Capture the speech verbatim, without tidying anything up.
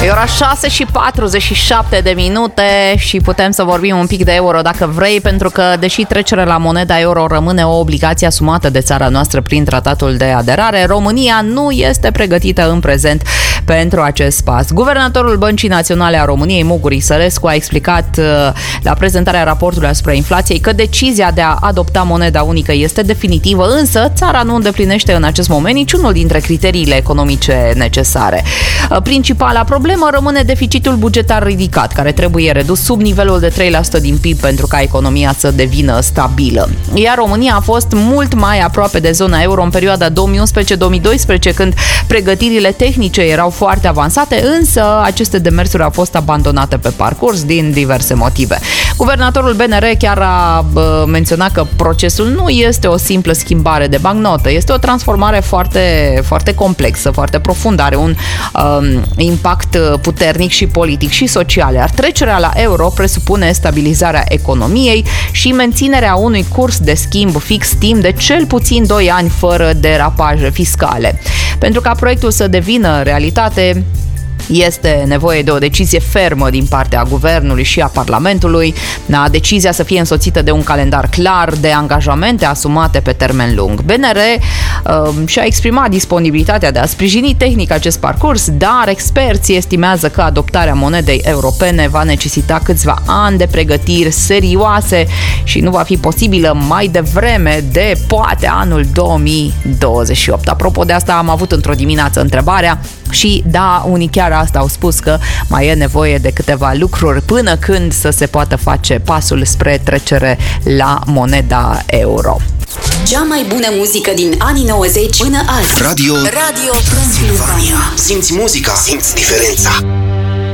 E ora șase și patruzeci și șapte de minute și putem să vorbim un pic de euro dacă vrei, pentru că deși trecerea la moneda euro rămâne o obligație asumată de țara noastră prin tratatul de aderare, România nu este pregătită în prezent pentru acest pas. Guvernatorul Băncii Naționale a României, Muguri Sărescu, a explicat la prezentarea raportului asupra inflației că decizia de a adopta moneda unică este definitivă, însă țara nu îndeplinește în acest moment niciunul dintre criteriile economice necesare. Principala problemă rămâne deficitul bugetar ridicat, care trebuie redus sub nivelul de trei la sută din P I B pentru ca economia să devină stabilă. Iar România a fost mult mai aproape de zona euro în perioada două mii unsprezece două mii doisprezece, când pregătirile tehnice erau foarte avansate, însă aceste demersuri au fost abandonate pe parcurs din diverse motive. Guvernatorul B N R chiar a bă, menționat că procesul nu este o simplă schimbare de bancnotă, este o transformare foarte, foarte complexă, foarte profundă, are un um, impact puternic și politic și social, iar trecerea la euro presupune stabilizarea economiei și menținerea unui curs de schimb fix timp de cel puțin doi ani fără derapaje fiscale. Pentru ca proiectul să devină realitate, este nevoie de o decizie fermă din partea Guvernului și a Parlamentului, decizia să fie însoțită de un calendar clar, de angajamente asumate pe termen lung. B N R uh, și-a exprimat disponibilitatea de a sprijini tehnic acest parcurs, dar experții estimează că adoptarea monedei europene va necesita câțiva ani de pregătiri serioase și nu va fi posibilă mai devreme de poate anul două mii douăzeci și opt. Apropo de asta, am avut într-o dimineață întrebarea și da, unii chiar asta au spus, că mai e nevoie de câteva lucruri până când să se poată face pasul spre trecere la moneda euro. Cea mai bună muzică din anii nouăzeci până azi. Radio, Radio Transilvania. Simți muzica, simți diferența.